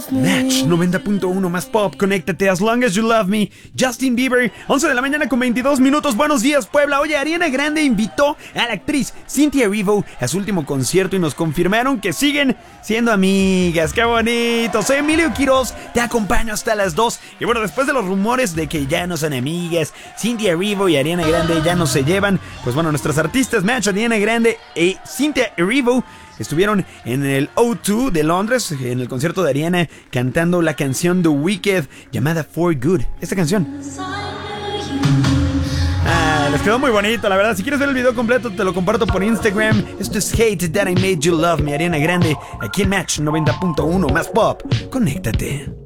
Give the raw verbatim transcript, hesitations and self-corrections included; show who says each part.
Speaker 1: Match noventa punto uno más pop, conéctate, As Long As You Love Me, Justin Bieber, once de la mañana con veintidós minutos. Buenos días, Puebla. Oye, Ariana Grande invitó a la actriz Cynthia Erivo a su último concierto y nos confirmaron que siguen siendo amigas. ¡Qué bonito! Soy Emilio Quiroz, te acompaño hasta las dos. Y bueno, después de los rumores de que ya no son amigas, Cynthia Erivo y Ariana Grande ya no se llevan, pues bueno, nuestras artistas Match, Ariana Grande y Cynthia Erivo estuvieron en el O dos de Londres, en el concierto de Ariana, cantando la canción The Wicked llamada For Good. Esta canción ah, les quedó muy bonito, la verdad. Si quieres ver el video completo, te lo comparto por Instagram. Esto es Hate That I Made You Love Me, Ariana Grande, aquí en Match noventa punto uno más pop. Conéctate.